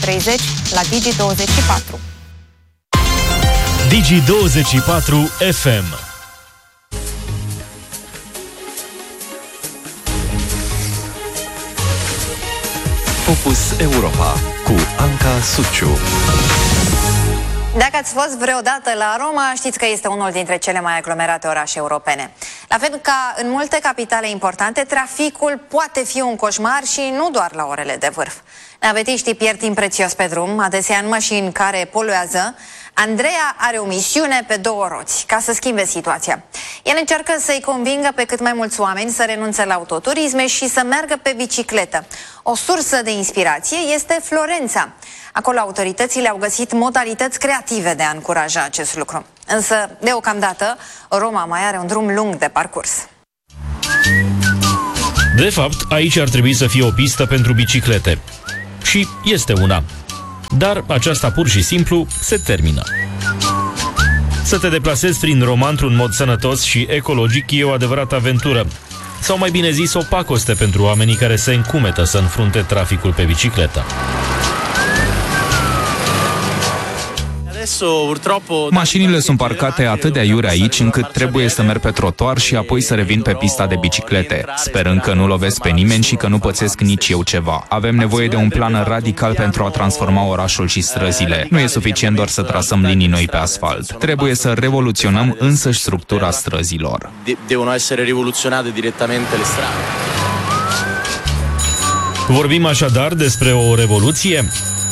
la Digi24. Digi24 FM. Focus Europa cu Anca Suciu. Dacă ați fost vreodată la Roma, știți că este unul dintre cele mai aglomerate orașe europene. La fel ca în multe capitale importante, traficul poate fi un coșmar și nu doar la orele de vârf. Navetiștii pierd timp prețios pe drum, adesea în mașini care poluează. Andreea are o misiune pe două roți, ca să schimbe situația. El încearcă să-i convingă pe cât mai mulți oameni să renunțe la autoturisme și să meargă pe bicicletă. O sursă de inspirație este Florența. Acolo autoritățile au găsit modalități creative de a încuraja acest lucru. Însă, deocamdată, Roma mai are un drum lung de parcurs. De fapt, aici ar trebui să fie o pistă pentru biciclete. Și este una. Dar aceasta pur și simplu se termină. Să te deplasezi prin Roma într-un mod sănătos și ecologic e o adevărată aventură. Sau mai bine zis, o pacoste pentru oamenii care se încumetă să înfrunte traficul pe bicicletă. Mașinile sunt parcate atât de aiure aici încât trebuie să merg pe trotuar și apoi să revin pe pista de biciclete, sperând că nu lovesc pe nimeni și că nu pățesc nici eu ceva. Avem nevoie de un plan radical pentru a transforma orașul și străzile. Nu e suficient doar să trasăm linii noi pe asfalt. Trebuie să revoluționăm însăși structura străzilor. Devono essere rivoluzionate direttamente le strade. Vorbim așadar despre o revoluție?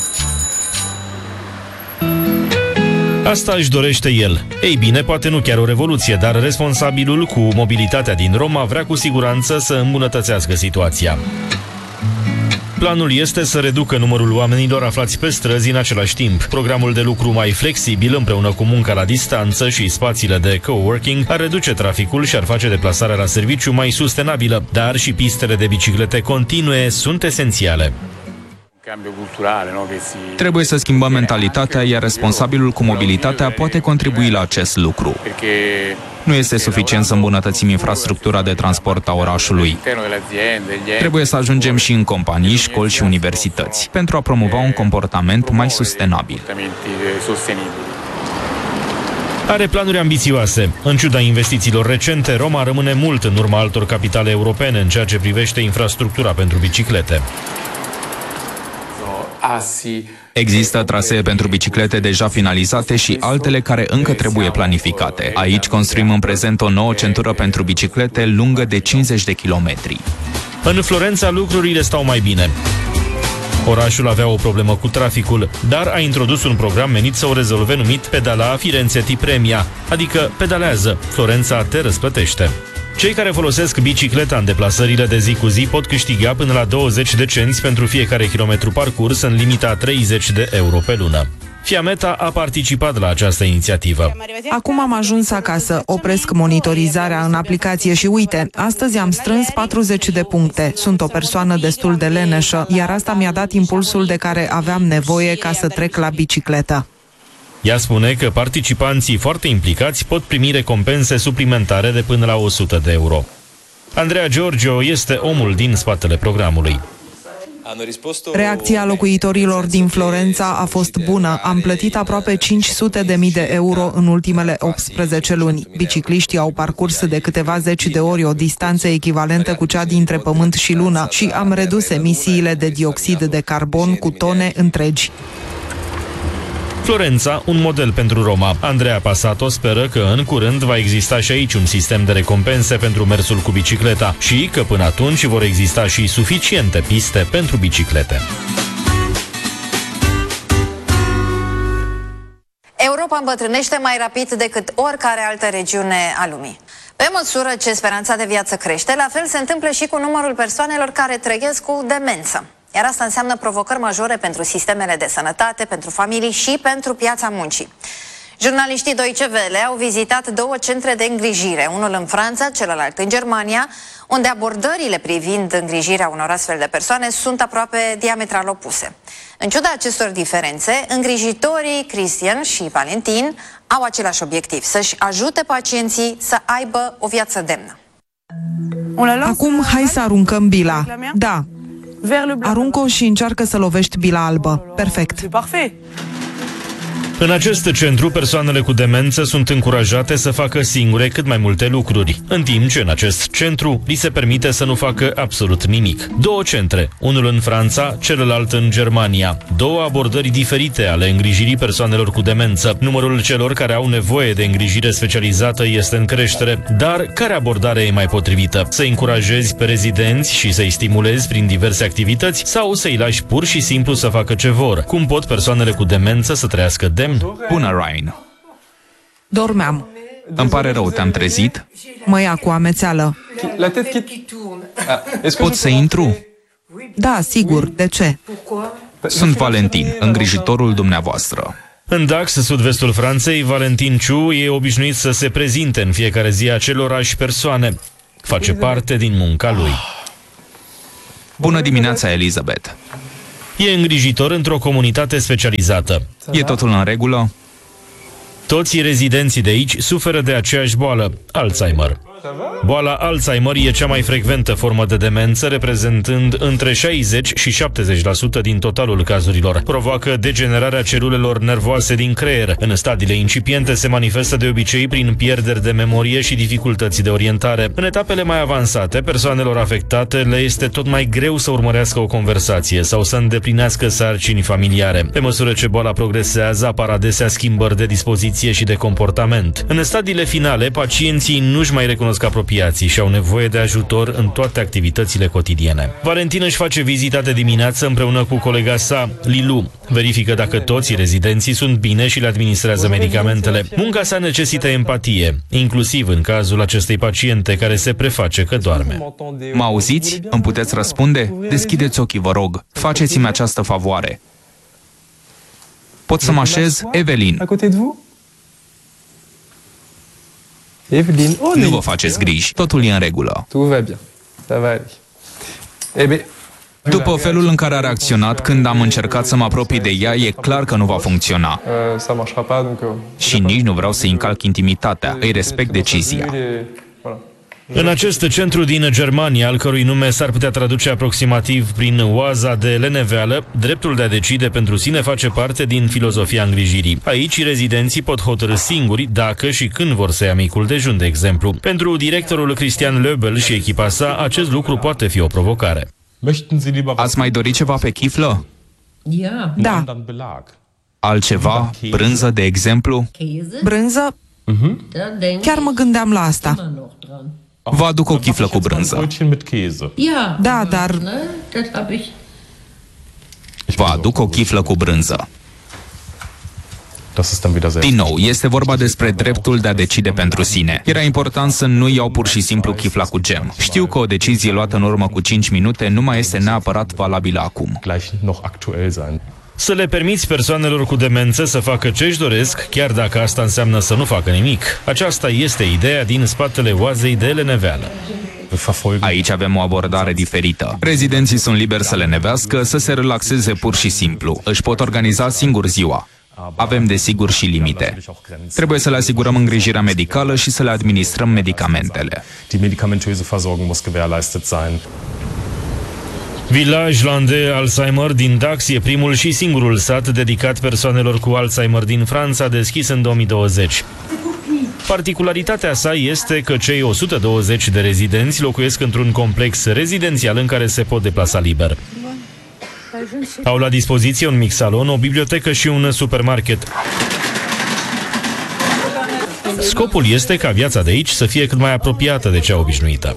Asta își dorește el. Ei bine, poate nu chiar o revoluție, dar responsabilul cu mobilitatea din Roma vrea cu siguranță să îmbunătățească situația. Planul este să reducă numărul oamenilor aflați pe străzi în același timp. Programul de lucru mai flexibil, împreună cu munca la distanță și spațiile de coworking, ar reduce traficul și ar face deplasarea la serviciu mai sustenabilă, dar și pistele de biciclete continue sunt esențiale. Trebuie să schimbăm mentalitatea, iar responsabilul cu mobilitatea poate contribui la acest lucru. Nu este suficient să îmbunătățim infrastructura de transport a orașului. Trebuie să ajungem și în companii, școli și universități, pentru a promova un comportament mai sustenabil. Are planuri ambițioase. În ciuda investițiilor recente, Roma rămâne mult în urma altor capitale europene în ceea ce privește infrastructura pentru biciclete. Există trasee pentru biciclete deja finalizate și altele care încă trebuie planificate. Aici construim în prezent o nouă centură pentru biciclete lungă de 50 de kilometri. În Florența lucrurile stau mai bine. Orașul avea o problemă cu traficul, dar a introdus un program menit să o rezolve numit Pedala Firenze Ti Premia, adică pedalează, Florența te răsplătește. Cei care folosesc bicicleta în deplasările de zi cu zi pot câștiga până la 20 de cenți pentru fiecare kilometru parcurs în limita 30 de euro pe lună. Fiametta a participat la această inițiativă. Acum am ajuns acasă, opresc monitorizarea în aplicație și uite, astăzi am strâns 40 de puncte. Sunt o persoană destul de leneșă, iar asta mi-a dat impulsul de care aveam nevoie ca să trec la bicicletă. Ea spune că participanții foarte implicați pot primi recompense suplimentare de până la 100 de euro. Andreea Giorgio este omul din spatele programului. Reacția locuitorilor din Florența a fost bună. Am plătit aproape 500.000 de euro în ultimele 18 luni. Bicicliștii au parcurs de câteva zeci de ori o distanță echivalentă cu cea dintre Pământ și Lună și am redus emisiile de dioxid de carbon cu tone întregi. Florența, un model pentru Roma. Andreea Passato speră că în curând va exista și aici un sistem de recompense pentru mersul cu bicicleta și că până atunci vor exista și suficiente piste pentru biciclete. Europa îmbătrânește mai rapid decât oricare altă regiune a lumii. Pe măsură ce speranța de viață crește, la fel se întâmplă și cu numărul persoanelor care trăiesc cu demență. Iar asta înseamnă provocări majore pentru sistemele de sănătate, pentru familii și pentru piața muncii. Jurnaliștii Deutsche Welle au vizitat două centre de îngrijire, unul în Franța, celălalt în Germania, unde abordările privind îngrijirea unor astfel de persoane sunt aproape diametral opuse. În ciuda acestor diferențe, îngrijitorii Christian și Valentin au același obiectiv, să-și ajute pacienții să aibă o viață demnă. Acum hai să aruncăm bila. Da. Aruncă-o și încearcă să lovești bila albă. Perfect. În acest centru, persoanele cu demență sunt încurajate să facă singure cât mai multe lucruri, în timp ce în acest centru li se permite să nu facă absolut nimic. 2 centre, unul în Franța, celălalt în Germania. 2 abordări diferite ale îngrijirii persoanelor cu demență. Numărul celor care au nevoie de îngrijire specializată este în creștere, dar care abordare e mai potrivită? Să încurajezi pe rezidenți și să-i stimulezi prin diverse activități sau să-i lași pur și simplu să facă ce vor? Cum pot persoanele cu demență să trăiască demn? Bună, Ryan. Dormeam. Îmi pare rău, te-am trezit? Mă ia cu amețeală. Pot să intru? Da, sigur. De ce? Sunt Valentin, îngrijitorul dumneavoastră. În Dax, sud-vestul Franței, Valentin Ciu e obișnuit să se prezinte în fiecare zi acelorași persoane. Face parte din munca lui. Bună dimineața, Elizabeth. E îngrijitor într-o comunitate specializată. E totul în regulă? Toți rezidenții de aici suferă de aceeași boală, Alzheimer. Boala Alzheimer e cea mai frecventă formă de demență, reprezentând între 60 și 70% din totalul cazurilor. Provoacă degenerarea celulelor nervoase din creier. În stadiile incipiente se manifestă de obicei prin pierderi de memorie și dificultăți de orientare. În etapele mai avansate, persoanelor afectate le este tot mai greu să urmărească o conversație sau să îndeplinească sarcini familiare. Pe măsură ce boala progresează, apar adesea schimbări de dispoziție și de comportament. În stadiile finale, pacienții nu-și mai recunosc apropiații și au nevoie de ajutor în toate activitățile cotidiene. Valentin își face vizita de dimineață împreună cu colega sa, Lilu. Verifică dacă toți rezidenții sunt bine și le administrează medicamentele. Munca sa necesită empatie, inclusiv în cazul acestei paciente care se preface că doarme. Mă auziți? Îmi puteți răspunde? Deschideți ochii, vă rog. Faceți-mi această favoare. Pot să mă așez? Evelyn. Evelyn, nu vă faceți griji, totul e în regulă. După felul în care a reacționat când am încercat să mă apropii de ea, e clar că nu va funcționa. Și nici nu vreau să încalc intimitatea, îi respect decizia. În acest centru din Germania, al cărui nume s-ar putea traduce aproximativ prin oaza de leneveală, dreptul de a decide pentru sine face parte din filozofia îngrijirii. Aici, rezidenții pot hotărî singuri dacă și când vor să ia micul dejun, de exemplu. Pentru directorul Christian Löbel și echipa sa, acest lucru poate fi o provocare. Ați mai dorit ceva pe chiflă? Da. Altceva? Brânză, de exemplu? Brânză? Chiar mă gândeam la asta. Vă aduc o chiflă cu brânză. Da, dar... Vă aduc o chiflă cu brânză. Din nou, este vorba despre dreptul de a decide pentru sine. Era important să nu iau pur și simplu chifla cu gem. Știu că o decizie luată în urmă cu 5 minute nu mai este neapărat valabilă acum. Să le permiți persoanelor cu demență să facă ce își doresc, chiar dacă asta înseamnă să nu facă nimic. Aceasta este ideea din spatele oazei de leneveală. Aici avem o abordare diferită. Rezidenții sunt liberi să lenevească, să se relaxeze pur și simplu. Își pot organiza singur ziua. Avem desigur și limite. Trebuie să le asigurăm îngrijirea medicală și să le administrăm medicamentele. Village Landais Alzheimer din Dax e primul și singurul sat dedicat persoanelor cu Alzheimer din Franța, deschis în 2020. Particularitatea sa este că cei 120 de rezidenți locuiesc într-un complex rezidențial în care se pot deplasa liber. Au la dispoziție un mic salon, o bibliotecă și un supermarket. Scopul este ca viața de aici să fie cât mai apropiată de cea obișnuită.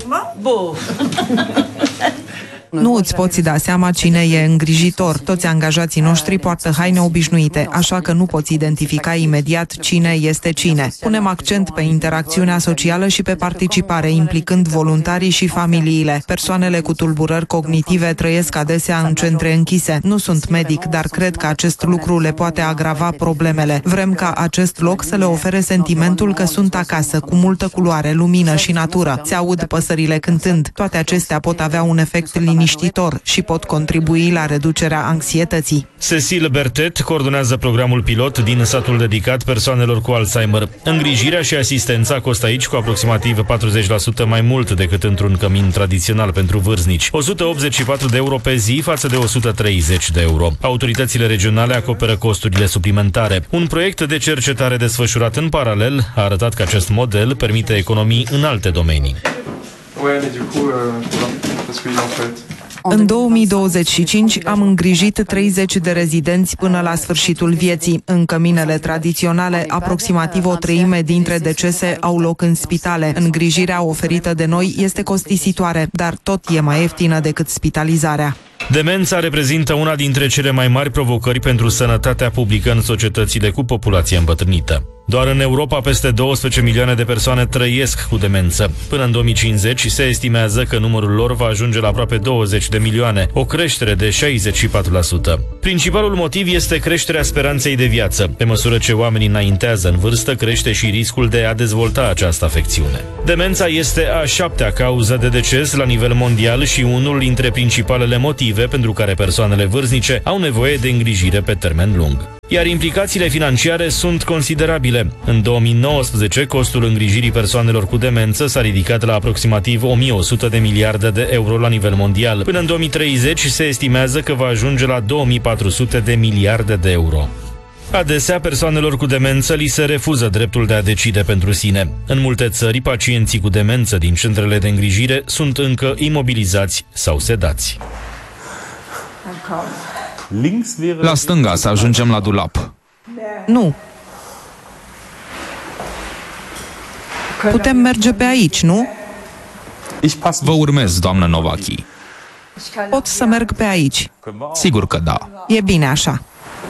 Nu îți poți da seama cine e îngrijitor. Toți angajații noștri poartă haine obișnuite, așa că nu poți identifica imediat cine este cine. Punem accent pe interacțiunea socială și pe participare, implicând voluntarii și familiile. Persoanele cu tulburări cognitive trăiesc adesea în centre închise. Nu sunt medic, dar cred că acest lucru le poate agrava problemele. Vrem ca acest loc să le ofere sentimentul că sunt acasă, cu multă culoare, lumină și natură. Se aud păsările cântând. Toate acestea pot avea un efect liniștit liniștitor și pot contribui la reducerea anxietății. Cecile Bertet coordonează programul pilot din satul dedicat persoanelor cu Alzheimer. Îngrijirea și asistența costă aici cu aproximativ 40% mai mult decât într-un cămin tradițional pentru vârstnici. 184 de euro pe zi față de 130 de euro. Autoritățile regionale acoperă costurile suplimentare. Un proiect de cercetare desfășurat în paralel a arătat că acest model permite economii în alte domenii. În 2025 am îngrijit 30 de rezidenți până la sfârșitul vieții. În căminele tradiționale, aproximativ o treime dintre decese au loc în spitale. Îngrijirea oferită de noi este costisitoare, dar tot e mai ieftină decât spitalizarea. Demența reprezintă una dintre cele mai mari provocări pentru sănătatea publică în societățile cu populație îmbătrânită. Doar în Europa peste 12 milioane de persoane trăiesc cu demență. Până în 2050 se estimează că numărul lor va ajunge la aproape 20 de milioane, o creștere de 64%. Principalul motiv este creșterea speranței de viață. Pe măsură ce oamenii înaintează în vârstă, crește și riscul de a dezvolta această afecțiune. Demența este a 7-a cauză de deces la nivel mondial și unul dintre principalele motive pentru care persoanele vârstnice au nevoie de îngrijire pe termen lung. Iar implicațiile financiare sunt considerabile. În 2019, costul îngrijirii persoanelor cu demență s-a ridicat la aproximativ 1100 de miliarde de euro la nivel mondial. Până în 2030 se estimează că va ajunge la 2400 de miliarde de euro. Adesea, persoanelor cu demență li se refuză dreptul de a decide pentru sine. În multe țări, pacienții cu demență din centrele de îngrijire sunt încă imobilizați sau sedați. La stânga să ajungem la dulap. Nu. Putem merge pe aici, nu? Vă urmez, doamnă Novaki. Pot să merg pe aici. Sigur că da. E bine așa.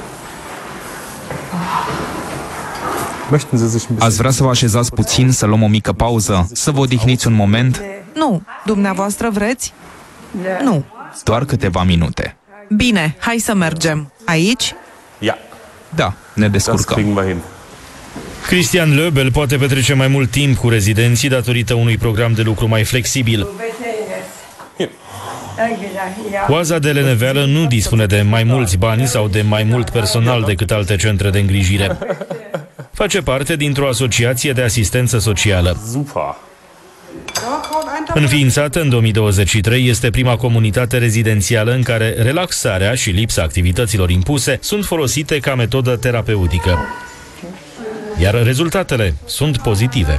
Ați vrea să vă așezați puțin, să luăm o mică pauză, să vă odihniți un moment? Nu. Dumneavoastră vreți? Nu. Doar câteva minute. Bine, hai să mergem. Aici? Da, ne descurcăm. Christian Löbel poate petrece mai mult timp cu rezidenții datorită unui program de lucru mai flexibil. Oaza de leneveală nu dispune de mai mulți bani sau de mai mult personal decât alte centre de îngrijire. Face parte dintr-o asociație de asistență socială. Înființată în 2023, este prima comunitate rezidențială în care relaxarea și lipsa activităților impuse sunt folosite ca metodă terapeutică. Iar rezultatele sunt pozitive.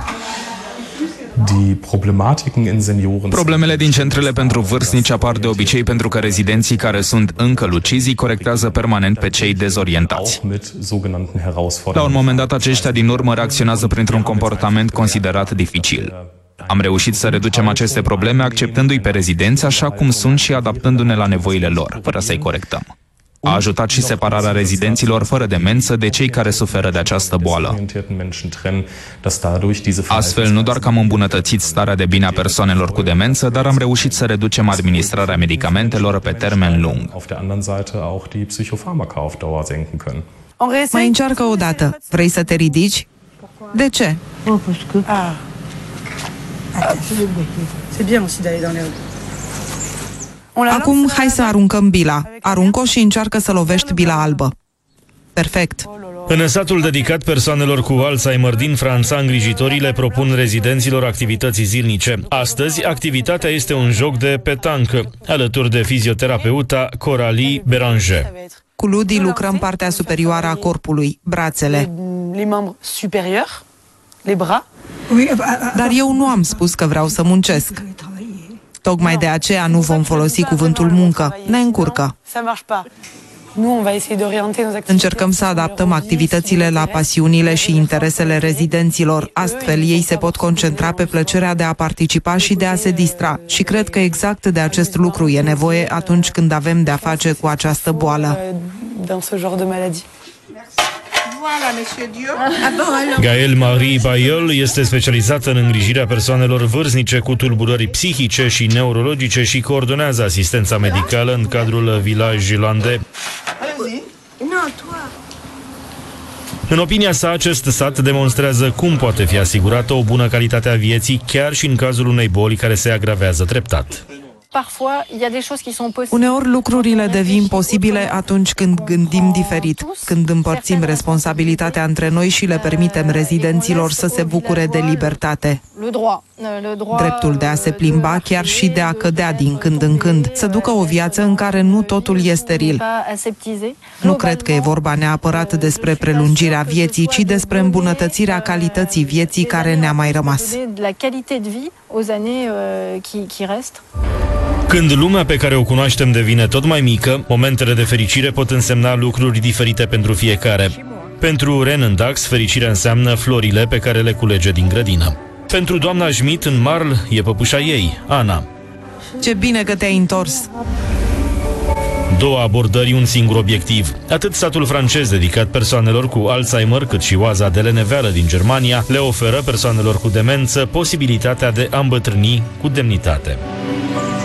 Problemele din centrele pentru vârstnici apar de obicei pentru că rezidenții care sunt încă lucizi îi corectează permanent pe cei dezorientați. La un moment dat, aceștia din urmă reacționează printr-un comportament considerat dificil. Am reușit să reducem aceste probleme acceptându-i pe rezidenți așa cum sunt și adaptându-ne la nevoile lor, fără să-i corectăm. A ajutat și separarea rezidenților fără demență de cei care suferă de această boală. Astfel, nu doar că am îmbunătățit starea de bine a persoanelor cu demență, dar am reușit să reducem administrarea medicamentelor pe termen lung. Mai încearcă o dată. Vrei să te ridici? De ce? Acum hai să aruncăm bila. Arunc-o și încearcă să lovești bila albă. Perfect. În satul dedicat persoanelor cu Alzheimer din Franța, îngrijitorii le propun rezidenților activități zilnice. Astăzi, activitatea este un joc de petancă, alături de fizioterapeuta Coralie Béranger. Cu Ludi lucrăm partea superioară a corpului, brațele. Dar eu nu am spus că vreau să muncesc. Tocmai de aceea nu vom folosi cuvântul muncă. Ne încurcă. Încercăm să adaptăm activitățile la pasiunile și interesele rezidenților. Astfel, ei se pot concentra pe plăcerea de a participa și de a se distra. Și cred că exact de acest lucru e nevoie atunci când avem de-a face cu această boală. Gaëlle Marie Bayeul este specializată în îngrijirea persoanelor vârstnice cu tulburări psihice și neurologice și coordonează asistența medicală în cadrul Village Landais. În opinia sa, acest sat demonstrează cum poate fi asigurată o bună calitate a vieții chiar și în cazul unei boli care se agravează treptat. Uneori lucrurile devin posibile atunci când gândim diferit, când împărțim responsabilitatea între noi și le permitem rezidenților să se bucure de libertate. Dreptul de a se plimba, chiar și de a cădea din când în când, să ducă o viață în care nu totul e steril. Nu cred că e vorba neapărat despre prelungirea vieții, ci despre îmbunătățirea calității vieții care ne-a mai rămas. Când lumea pe care o cunoaștem devine tot mai mică, momentele de fericire pot însemna lucruri diferite pentru fiecare. Pentru Ren Dax, fericirea înseamnă florile pe care le culege din grădină. Pentru doamna Schmidt, în Marl, e păpușa ei, Ana. Ce bine că te-ai întors! Două abordări, un singur obiectiv. Atât statul francez dedicat persoanelor cu Alzheimer, cât și oaza de leneveală din Germania le oferă persoanelor cu demență posibilitatea de a îmbătrâni cu demnitate.